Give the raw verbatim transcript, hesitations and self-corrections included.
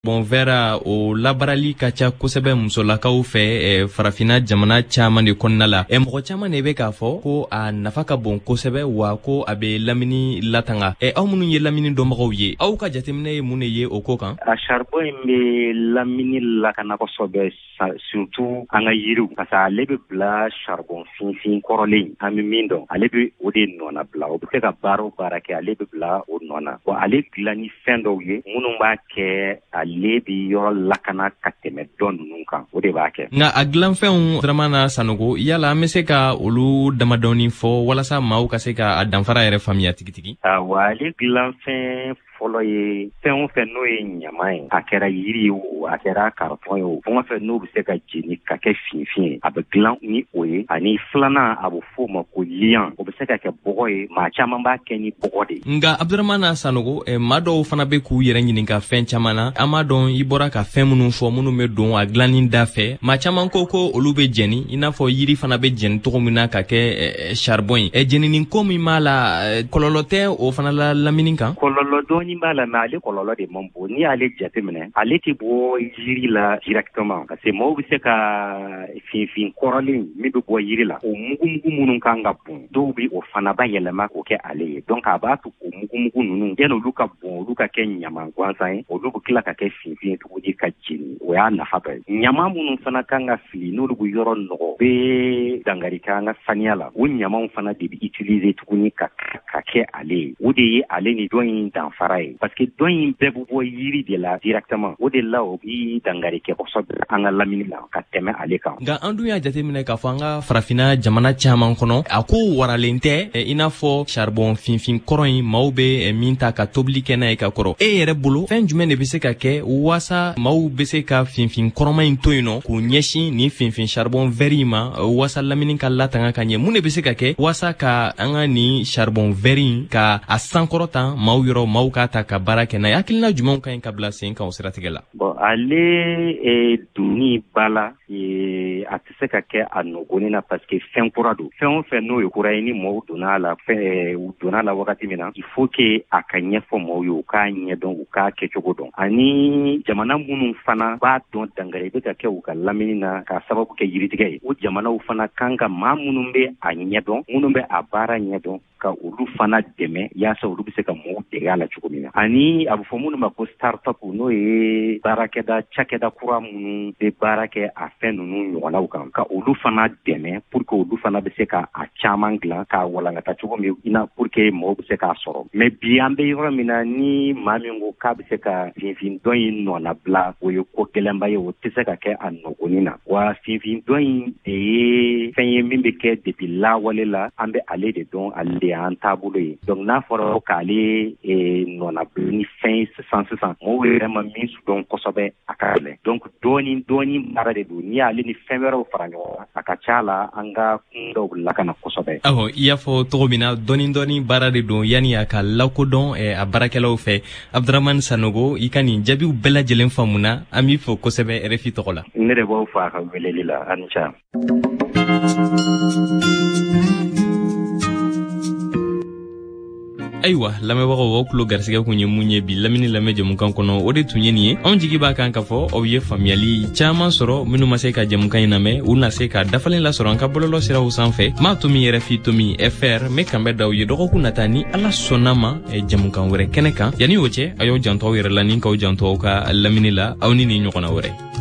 Bon vera o labarali ka ca kosɛbɛ musolakaw fɛ eh, farafina jamana caman de kɔnɔna la eh, mɔgɔ caman de bɛ k'a fɔ ko a nafa ka bon kosɛbɛ wa ko a bɛ lamini latanga eh, aw minnu ye lamini dɔnbagaw ye aw ka jateminɛ ye mun de ye o ko kan a charbon in bɛ lamini lakana kosɛbɛ surtout an ka yiriw parce que ale bɛ bila charbon finfin kɔrɔlen an bɛ min dɔn ale bɛ o de nɔna bila o bɛ se ka baara o baara kɛ ale bɛ bila o nɔna bon ale dilan ni fɛn dɔw ye minnu b'a kɛ ale bi yɔrɔ lakana ka tɛmɛ dɔn ninnu kan o de b'a kɛ nka a dilanfɛnw Dramana Sanogo yala an bɛ se ka olu damadɔni fɔ walasa maaw ka se ka a danfara yɛrɛ faamuya tigitigi wa ale dilanfɛn fɔlɔ ye fɛn o fɛn n'o ye ɲama ye a kɛra yiri ye o a kɛra kartɔn ye o fɛn o fɛn n'o bɛ se ka jeni ka kɛ finfin ye a bɛ dilan ni o ye ani filanan a bɛ f'o ma ko liyan o bɛ se ka kɛ bɔgɔ ye maa caman b'a kɛ ni bɔgɔ de ye nka Abdramana Sanogo eh, maa dɔw fana bɛ k'u yɛrɛ ɲininka fɛn caman na an b'a dɔn i bɔra ka fɛn minnu fɔ minnu bɛ don a dilanni da fɛ maa caman ko ko olu bɛ jeni i n'a fɔ yiri fana bɛ jeni cogo min na ka kɛ eh, charbon ye eh, jenini ko min b'a la eh, kɔlɔlɔ tɛ o fana la lamini kan kɔlɔlɔ dɔɔni b'a la mais ale kɔlɔlɔ de man bon ni ale jateminɛ ale tɛ bɔ yiri la directement parce que maaw bɛ se ka finfin kɔrɔlen min bɛ bɔ yiri la o mugumugu minnu kan ka bon dɔw bɛ o fana ba yɛlɛma k'o kɛ ale ye donc a b'a to o mugumugu ninnu yanni olu ka bon olu ka kɛ ɲama gansan ye olu bɛ tila ka kɛ finfin tuguni ka jeni o y'a nafa dɔ ye ɲama minnu fana kan ka fili n'olu bɛ yɔrɔ nɔgɔ bɛ dangari kɛ an ka saniya la o ɲamaw fana de bɛ utiliser tuguni ka ka kɛ ale ye o de ye ale ni dɔn in danfara ye parce que dɔn in bɛɛ bɛ bɔ yiri de la directement o de la o bɛ dangari kɛ kosɛbɛ an ka lamini la ka tɛmɛ ale kan nka an dun y'a jateminɛ k'a fɔ an ka farafina jamana caman kɔnɔ a ko waralen tɛ eh, i n'a fɔ charbon finfin kɔrɔ in maaw bɛ eh, min ta ka tobili kɛ n'a ye ka kɔrɔ e yɛrɛ bolo fɛn jumɛn de bɛ se ka kɛ waasa maaw bɛ se ka finfin kɔrɔma in to yen nɔ k'u ɲɛsin ni finfin charbon vert in ma waasa lamini ka latanga ka ɲɛ mun de bɛ se ka kɛ waasa ka an ka ni charbon vert in ka a sankɔrɔta maaw yɔrɔ maaw k'a ta ka baara kɛ n'a ye hakilina jumɛnw ka ɲi ka bila sen kan o siratigɛ la bon ale eh, duni ba la eh, a tɛ se ka kɛ a nɔgɔni na parce que fɛn kura don fɛn o fɛn n'o ye kura ye ni maaw donna a la fɛn u donna a la wagati min na il faut que a ka ɲɛfɔ maaw ye u k'a ɲɛdɔn u k'a kɛcogo dɔn ani jamana minnu fana b'a dɔn dangare bɛ ka kɛ u ka lamini na k'a sababu kɛ yiritigɛ ye o jamanaw fana kan ka maa minnu bɛ a ɲɛdɔn minnu bɛ a baara ɲɛdɔn ka olu fana dɛmɛ yaasa olu bɛ se ka maaw dege a la cogo min na ani a bɛ fɔ minnu ma ko start-up n'o ye baarakɛda cakɛda kura minnu bɛ baara kɛ a fɛn ninnu ɲɔgɔnnaw kan ka olu fana dɛmɛ pour que olu fana bɛ se ka a caman dilan k'a walankata cogo min na pour que maaw bɛ se k'a sɔrɔ mais bi an bɛ yɔrɔ min na ni maa min ko k'a bɛ se ka finfin dɔn in nɔna bila o ye ko gɛlɛnba ye o tɛ se ka kɛ a nɔgɔni na wa finfin dɔn in de ye fɛn ye min bɛ kɛ depuis lawale la an bɛ ale de dɔn ale de y'an taabolo ye donc n'a fɔra k'ale nɔna bila ni fɛn ye sisan sisan mɔgɔw yɛrɛ ma min dɔn kosɛbɛ a ka gɛlɛn donc dɔɔni dɔɔni baara de don n'i y'ale ni fɛn wɛrɛw fara ɲɔgɔn kan a ka ca la an ka kun dɔw lakana kosɛbɛ awɔ i y'a fɔ cogo min na dɔɔni dɔɔni baara de don yanni a ka lakodɔn eh, a baarakɛlaw fɛ Abdramana Sanogo i ka nin jaabiw bɛɛ lajɛlen faamuna an b'i fɔ kosɛbɛ R F I tɔgɔ la ne de b'aw fɔ a ka weleli la a ni ca ayiwa lamɛnbagaw o tulo garisɛgɛ kun ye mun ye bi lamini lamɛn jɛmukan kɔnɔ o de tun ye nin ye anw jigi b'a kan k'a fɔ aw ye faamuyali caman sɔrɔ minnu ma se ka jɛmukan in lamɛn u na se ka dafalen lasɔrɔ an ka bɔlɔlɔ siraw sanfɛ maa to min R F I to min F R n bɛ kanbɛn da aw ye dɔgɔkun nata ni ala sɔnna ma jɛmukan wɛrɛ kɛnɛ kan yanni o cɛ a y'aw janto aw yɛrɛ la ni k'aw janto aw ka lamini la aw ni nin ɲɔgɔnna wɛrɛ